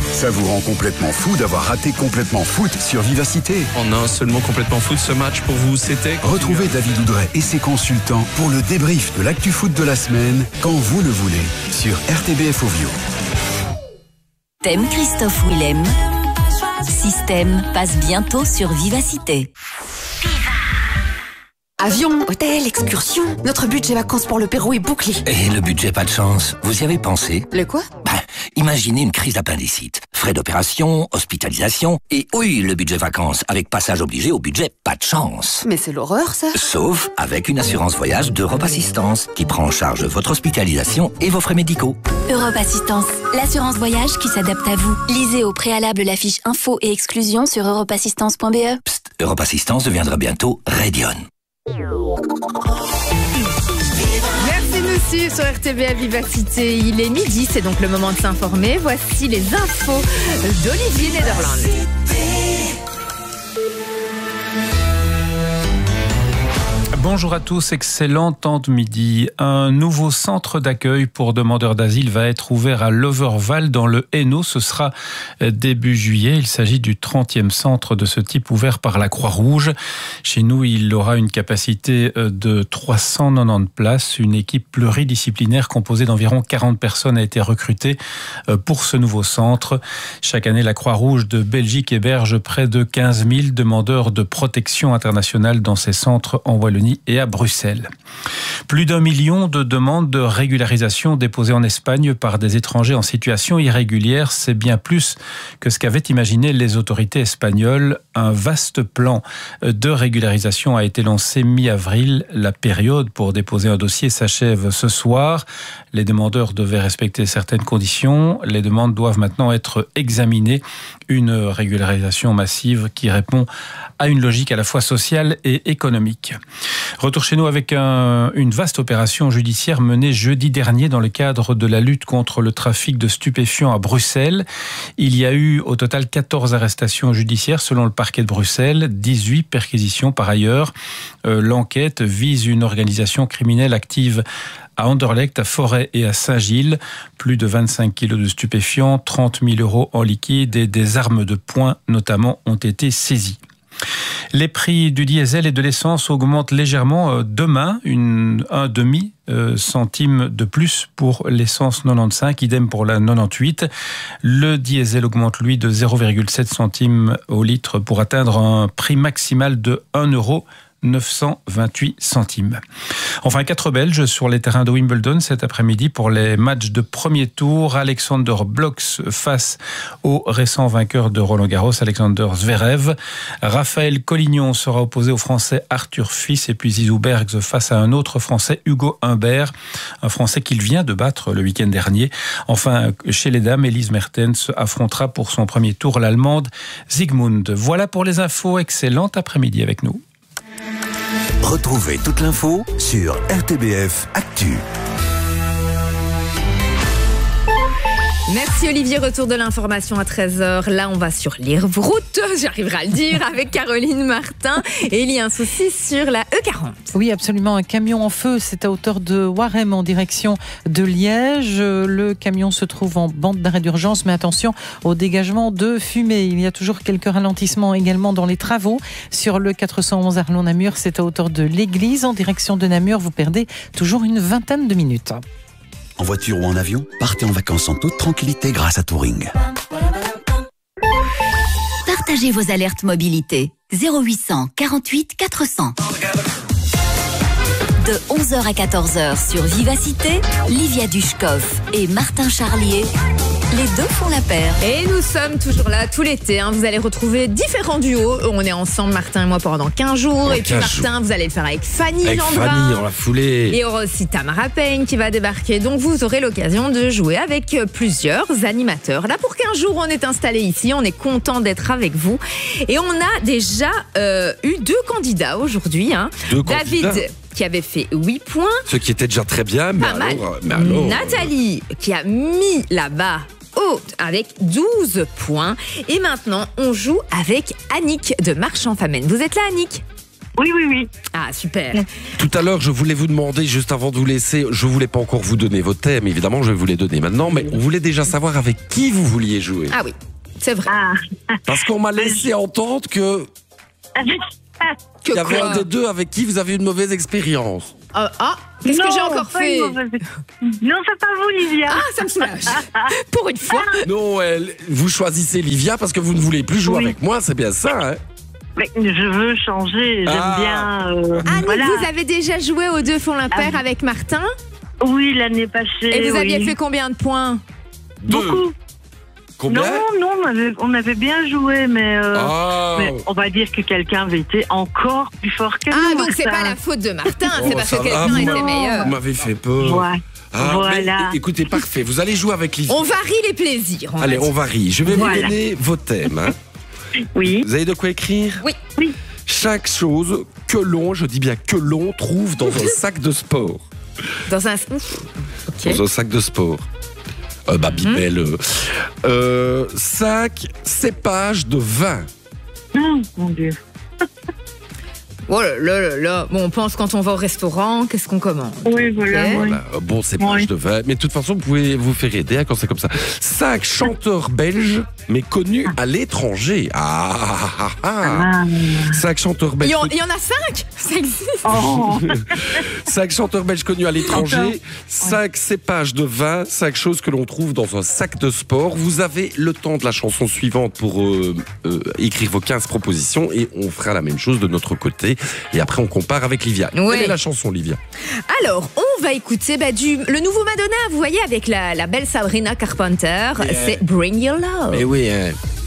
Ça vous rend complètement fou d'avoir raté Complètement Foot sur Vivacité. En un seul mot, Complètement Foot, ce match pour vous, c'était... Retrouvez David Oudret et ses consultants pour le débrief de l'actu foot de la semaine, quand vous le voulez, sur RTBF Ovio. Thème Christophe Willem. Système passe bientôt sur Vivacité. Avion, hôtel, excursion. Notre budget vacances pour le Pérou est bouclé. Et le budget pas de chance, vous y avez pensé? Le quoi? Imaginez une crise d'appendicite. Frais d'opération, hospitalisation et oui, le budget vacances avec passage obligé au budget pas de chance. Mais c'est l'horreur ça. Sauf avec une assurance voyage d'Europe Assistance qui prend en charge votre hospitalisation et vos frais médicaux. Europe Assistance, l'assurance voyage qui s'adapte à vous. Lisez au préalable la fiche info et exclusion sur europeassistance.be. Psst, Europe Assistance deviendra bientôt Radion. Merci de nous suivre sur RTBF Vivacité. Il est midi, c'est donc le moment de s'informer. Voici les infos d'Olivier Nederland. Bonjour à tous, excellent temps de midi. Un nouveau centre d'accueil pour demandeurs d'asile va être ouvert à Loverval dans le Hainaut. Ce sera début juillet. Il s'agit du 30e centre de ce type ouvert par la Croix-Rouge. Chez nous, il aura une capacité de 390 places. Une équipe pluridisciplinaire composée d'environ 40 personnes a été recrutée pour ce nouveau centre. Chaque année, la Croix-Rouge de Belgique héberge près de 15 000 demandeurs de protection internationale dans ces centres en Wallonie et à Bruxelles. Plus d'1 million de demandes de régularisation déposées en Espagne par des étrangers en situation irrégulière. C'est bien plus que ce qu'avaient imaginé les autorités espagnoles. Un vaste plan de régularisation a été lancé mi-avril. La période pour déposer un dossier s'achève ce soir. Les demandeurs devaient respecter certaines conditions. Les demandes doivent maintenant être examinées. Une régularisation massive qui répond à une logique à la fois sociale et économique. Retour chez nous avec une vaste opération judiciaire menée jeudi dernier dans le cadre de la lutte contre le trafic de stupéfiants à Bruxelles. Il y a eu au total 14 arrestations judiciaires selon le parquet de Bruxelles, 18 perquisitions par ailleurs. L'enquête vise une organisation criminelle active à Anderlecht, à Forêt et à Saint-Gilles. Plus de 25 kilos de stupéfiants, 30 000 euros en liquide et des armes de poing notamment ont été saisies. Les prix du diesel et de l'essence augmentent légèrement demain, un demi centime de plus pour l'essence 95, idem pour la 98. Le diesel augmente lui de 0,7 centimes au litre pour atteindre un prix maximal de 1,928 €. Enfin, 4 Belges sur les terrains de Wimbledon cet après-midi pour les matchs de premier tour. Alexander Blocks face au récent vainqueur de Roland-Garros, Alexander Zverev. Raphaël Collignon sera opposé au Français Arthur Fils et puis Zizou Bergs face à un autre Français, Hugo Humbert, un Français qu'il vient de battre le week-end dernier. Enfin, chez les dames, Elise Mertens affrontera pour son premier tour l'Allemande Zygmunt. Voilà pour les infos. Excellent après-midi avec nous. Retrouvez toute l'info sur RTBF Actu. Merci Olivier, retour de l'information à 13h. Là, on va sur les routes, j'arriverai à le dire, avec Caroline Martin. Et il y a un souci sur la E40. Oui, absolument. Un camion en feu, c'est à hauteur de Warem en direction de Liège. Le camion se trouve en bande d'arrêt d'urgence, mais attention au dégagement de fumée. Il y a toujours quelques ralentissements également dans les travaux. Sur le 411 Arlon-Namur, c'est à hauteur de l'église. En direction de Namur, vous perdez toujours une vingtaine de minutes. En voiture ou en avion, partez en vacances en toute tranquillité grâce à Touring. Partagez vos alertes mobilité. 0800 48 400. De 11h à 14h sur Vivacité, Livia Dushkov et Martin Charlier. Les deux font la paire. Et nous sommes toujours là tout l'été. Vous allez retrouver différents duos. On est ensemble, Martin et moi, pendant 15 jours. Et puis Martin, vous allez le faire avec Fanny Gendrin. Avec Fanny, on l'a foulé. Et il y aura aussi Tamara Payne qui va débarquer. Donc vous aurez l'occasion de jouer avec plusieurs animateurs. Là, pour 15 jours, on est installé ici. On est content d'être avec vous. Et on a déjà eu 2 candidats aujourd'hui. David, qui avait fait 8 points. Ce qui était déjà très bien, mais alors... Nathalie, qui a mis la barre haute avec 12 points. Et maintenant, on joue avec Annick de Marchand-Famenne. Vous êtes là, Annick ? Oui. Ah, super. Tout à l'heure, je voulais vous demander, juste avant de vous laisser, je voulais pas encore vous donner vos thèmes, évidemment, je vais vous les donner maintenant, mais on voulait déjà savoir avec qui vous vouliez jouer. Ah oui, c'est vrai. Parce qu'on m'a laissé entendre que il y avait quoi un des deux avec qui vous avez une mauvaise expérience. Qu'est-ce que j'ai encore fait? Non, c'est pas vous, Livia. Ah, ça me soulage. Pour une fois. Non, vous choisissez Livia parce que vous ne voulez plus jouer avec moi, c'est bien ça, hein? Mais je veux changer, j'aime bien... Annick, vous avez déjà joué aux Deux font l'impair avec Martin? Oui, l'année passée. Et vous aviez fait combien de points? Beaucoup. Combien? Non, on avait bien joué, mais on va dire que quelqu'un avait été encore plus fort que nous. Donc c'est pas la faute de Martin, c'est parce que quelqu'un était meilleur. Vous m'avez fait peur. Ouais. Voilà. Mais, écoutez, parfait, vous allez jouer avec Livia. On varie les plaisirs. Allez, on varie. Je vais vous donner vos thèmes. Hein. Oui. Vous avez de quoi écrire? Oui. Chaque chose que l'on, je dis bien que l'on, trouve dans un sac de sport. Dans un... Dans un sac de sport. Bibel. Sac, cépage de vin. Oh, mon Dieu. Oh là. Bon, on pense quand on va au restaurant, qu'est-ce qu'on commande? Oui, voilà. Okay. Voilà, bon cépage de vin. Mais de toute façon, vous pouvez vous faire aider hein, quand c'est comme ça. Sac, chanteur belge, mais connu à l'étranger. Sac, chanteur belge. Il y en a 5? Ça existe. Sac, chanteur belge connu à l'étranger. Sac, cépage de vin. Sac, chose que l'on trouve dans un sac de sport. Vous avez le temps de la chanson suivante pour écrire vos 15 propositions et on fera la même chose de notre côté. Et après, on compare avec Livia. Ouais. Quelle est la chanson, Livia? Alors, on va écouter le nouveau Madonna, vous voyez, avec la belle Sabrina Carpenter. C'est Bring Your Love. Mais oui, hein.